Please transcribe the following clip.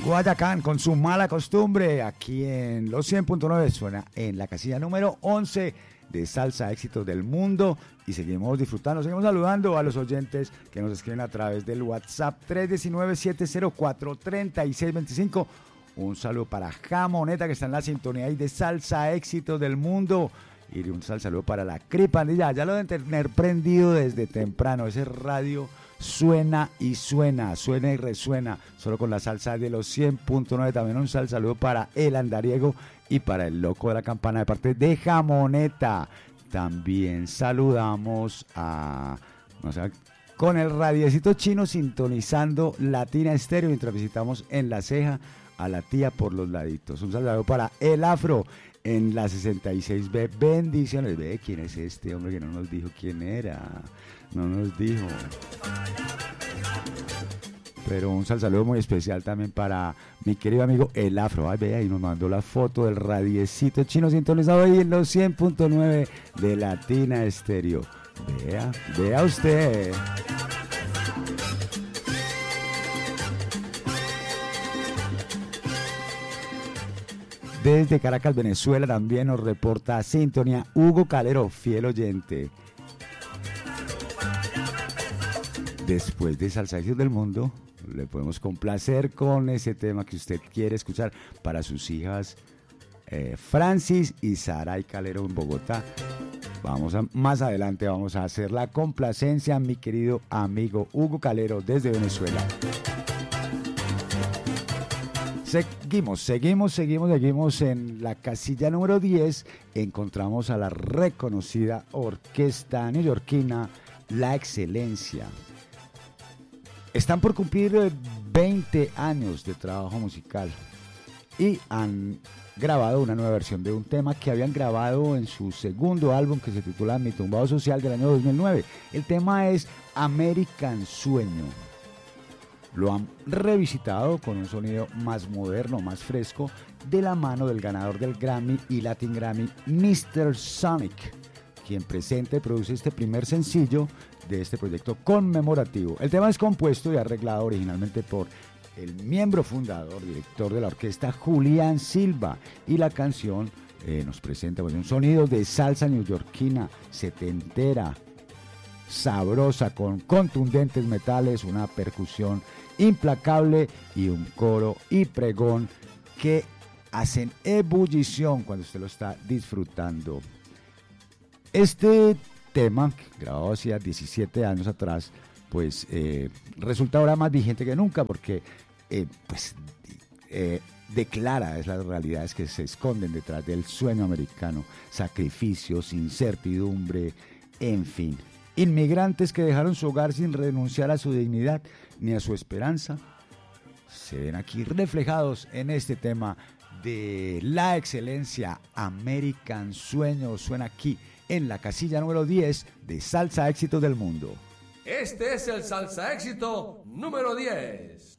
Guayacán con su mala costumbre aquí en los 100.9 suena en la casilla número 11 de Salsa Éxitos del Mundo y seguimos disfrutando, seguimos saludando a los oyentes que nos escriben a través del WhatsApp 319-704-3625. Un saludo para Jamoneta que está en la sintonía ahí de Salsa Éxitos del Mundo. Y un saludo para la Cripandilla, ya lo deben tener prendido desde temprano, ese radio suena y suena, suena y resuena, solo con la salsa de los 100.9. También un saludo para el andariego y para el loco de la campana de parte de Jamoneta. También saludamos a, no sé, con el radiecito chino sintonizando Latina Estéreo mientras visitamos en La Ceja a la tía por los laditos. Un saludo para el Afro en la 66B. Bendiciones. Ve, ¿quién es este hombre que no nos dijo quién era? No nos dijo. Pero un saludo muy especial también para mi querido amigo El Afro. Ay, ve, ahí nos mandó la foto del radiecito chino sintonizado ahí en los 100.9 de Latina Estéreo. Vea usted. Desde Caracas, Venezuela, también nos reporta sintonía Hugo Calero, fiel oyente. Después de Salsa Éxitos del Mundo, le podemos complacer con ese tema que usted quiere escuchar para sus hijas Francis y Saray Calero en Bogotá. Más adelante vamos a hacer la complacencia a mi querido amigo Hugo Calero desde Venezuela. Seguimos en la casilla número 10. Encontramos a la reconocida orquesta neoyorquina La Excelencia. Están por cumplir 20 años de trabajo musical y han grabado una nueva versión de un tema que habían grabado en su segundo álbum que se titula Mi Tumbado Social del año 2009. El tema es American Sueño. Lo han revisitado con un sonido más moderno, más fresco, de la mano del ganador del Grammy y Latin Grammy, Mr. Sonic, quien presenta y produce este primer sencillo de este proyecto conmemorativo. El tema es compuesto y arreglado originalmente por el miembro fundador, director de la orquesta, Julián Silva, y la canción nos presenta un sonido de salsa neoyorquina, setentera, sabrosa, con contundentes metales, una percusión implacable y un coro y pregón que hacen ebullición cuando usted lo está disfrutando. Este tema, grabado hacía 17 años atrás, pues resulta ahora más vigente que nunca porque declara las realidades que se esconden detrás del sueño americano: sacrificios, incertidumbre, en fin. Inmigrantes que dejaron su hogar sin renunciar a su dignidad ni a su esperanza se ven aquí reflejados en este tema de La Excelencia. American Sueño suena aquí en la casilla número 10 de Salsa Éxitos del Mundo. Este es el Salsa Éxito número 10.